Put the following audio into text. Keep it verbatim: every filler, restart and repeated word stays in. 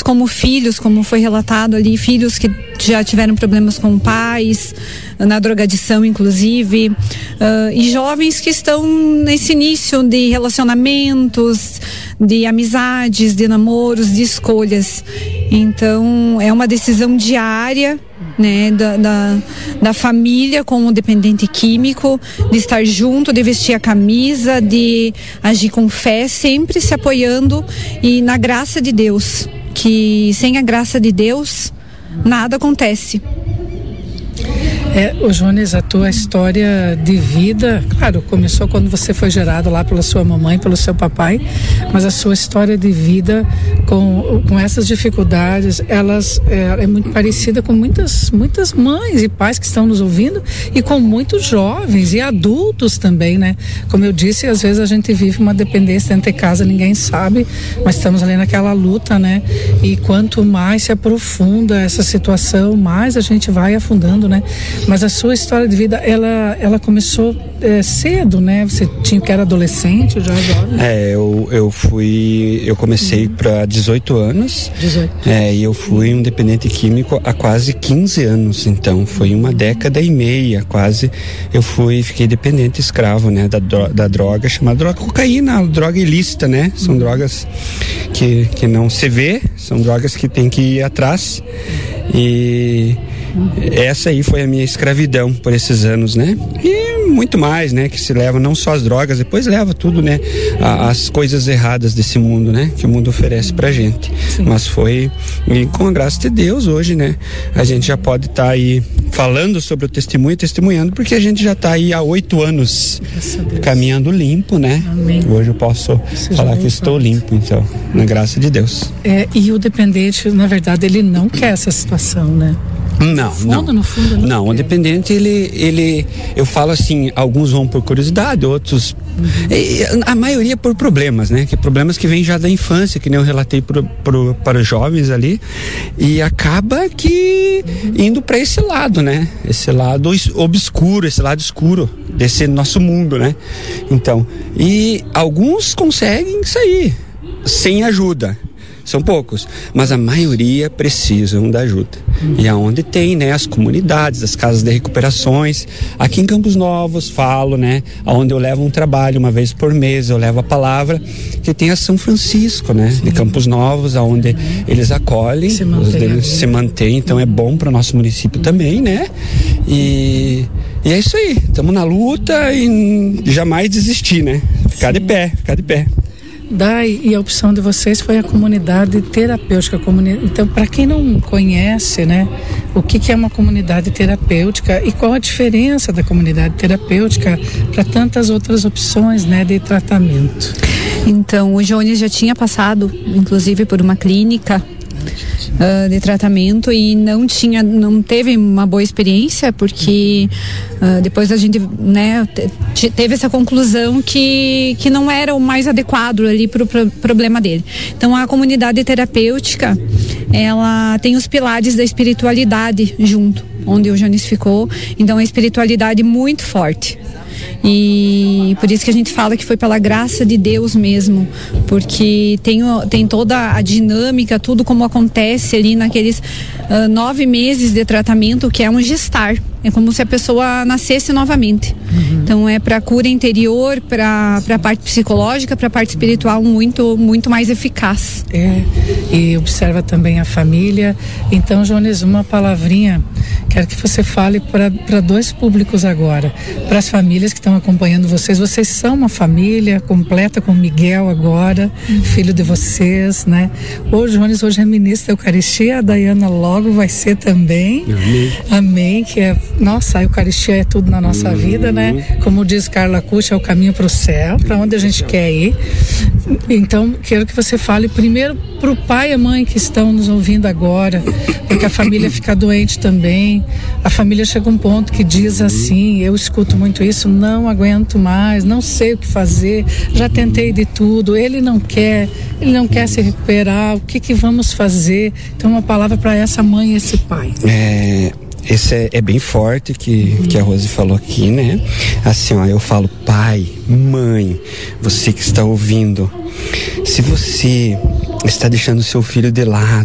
como filhos, como foi relatado ali, filhos que já tiveram problemas com pais, na drogadição inclusive, uh, e jovens que estão nesse início de relacionamentos, de amizades, de namoros, de escolhas. Então é uma decisão diária, né, da, da, da família com o dependente químico, de estar junto, de vestir a camisa, de agir com fé, sempre se apoiando e na graça de Deus, que sem a graça de Deus nada acontece. É, ô Jones, a tua história de vida, claro, começou quando você foi gerado lá pela sua mamãe, pelo seu papai, mas a sua história de vida com, com essas dificuldades, elas é, é muito parecida com muitas, muitas mães e pais que estão nos ouvindo e com muitos jovens e adultos também, né? Como eu disse, às vezes a gente vive uma dependência dentro de casa, ninguém sabe, mas estamos ali naquela luta, né? E quanto mais se aprofunda essa situação, mais a gente vai afundando, né? Mas a sua história de vida, ela, ela começou é, cedo, né? Você tinha que era adolescente, já jovem. É, eu, eu fui, eu comecei uhum. para dezoito anos. dezoito. É, e eu fui um dependente químico há quase quinze anos, então foi uma década e meia, quase. Eu fui, fiquei dependente, escravo, né? Da, da droga, chamada droga cocaína, droga ilícita, né? São uhum. drogas que, que não se vê, são drogas que tem que ir atrás. E essa aí foi a minha escravidão por esses anos, né? E muito mais, né? Que se leva não só as drogas, depois leva tudo, né? As coisas erradas desse mundo, né? Que o mundo oferece pra gente. Sim. Mas foi, e com a graça de Deus, hoje, né? A gente já pode estar tá aí falando sobre o testemunho, testemunhando, porque a gente já tá aí há oito anos caminhando limpo, né? Amém. Hoje eu posso Seja falar que estou limpo, então, na graça de Deus. É, e o dependente, na verdade, ele não quer essa situação, né? Não, fundo, não. No fundo, não. Não, o dependente, ele, ele, eu falo assim, alguns vão por curiosidade, outros, uhum. a maioria por problemas, né? Que problemas que vêm já da infância, que nem eu relatei pro, pro, para os jovens ali, e acaba que uhum. indo para esse lado, né? Esse lado obscuro, esse lado escuro desse nosso mundo, né? Então, e alguns conseguem sair sem ajuda. São poucos, mas a maioria precisam da ajuda. Uhum. E aonde tem, né, as comunidades, as casas de recuperações. Aqui em Campos Novos, falo, né, aonde eu levo um trabalho uma vez por mês, eu levo a palavra, que tem a São Francisco, né, Sim. de Campos Novos, aonde uhum. eles acolhem, se mantém, se mantém, então é bom para o nosso município uhum. também, né, e, e é isso aí, estamos na luta e jamais desistir, né, ficar Sim. de pé, ficar de pé. Dai, e a opção de vocês foi a comunidade terapêutica. Então, para quem não conhece, né, o que, que é uma comunidade terapêutica e qual a diferença da comunidade terapêutica para tantas outras opções, né, de tratamento? Então, o Jones já tinha passado, inclusive, por uma clínica Uh, de tratamento e não tinha, não teve uma boa experiência, porque uh, depois a gente, né, te, teve essa conclusão que, que não era o mais adequado ali para o pro, problema dele. Então a comunidade terapêutica, ela tem os pilares da espiritualidade junto, onde o Jones ficou, então a espiritualidade muito forte. E por isso que a gente fala que foi pela graça de Deus mesmo, porque tem, tem toda a dinâmica, tudo como acontece ali naqueles uh, nove meses de tratamento, que é um gestar. É como se a pessoa nascesse novamente. Uhum. Então é para cura interior, para a parte psicológica, para a parte espiritual muito, muito mais eficaz. É, e observa também a família. Então, Jones, uma palavrinha, quero que você fale para dois públicos agora. Para as famílias que estão acompanhando vocês, vocês são uma família completa com Miguel agora, uhum. filho de vocês, né? O Jones hoje é ministro da Eucaristia, a Dayana logo vai ser também. Amém. Amém, que é nossa, a Eucaristia é tudo na nossa uhum. vida, né? Como diz Carla Cucci, é o caminho para o céu, para onde a gente quer ir. Então, quero que você fale primeiro para o pai e a mãe que estão nos ouvindo agora, porque a família fica doente também. A família chega a um ponto que diz assim, eu escuto muito isso, não aguento mais, não sei o que fazer, já tentei de tudo, ele não quer, ele não quer se recuperar, o que que vamos fazer? Então, uma palavra para essa mãe e esse pai. É... Esse é, é bem forte que, uhum. que a Rose falou aqui, né? Assim, ó, eu falo, pai, mãe, você que está ouvindo, se você está deixando seu filho de lado,